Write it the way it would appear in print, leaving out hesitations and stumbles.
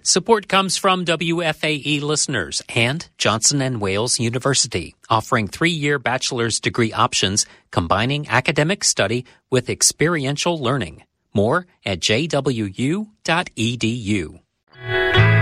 Support comes from WFAE listeners and Johnson & Wales University, offering 3-year bachelor's degree options combining academic study with experiential learning. More at jwu.edu.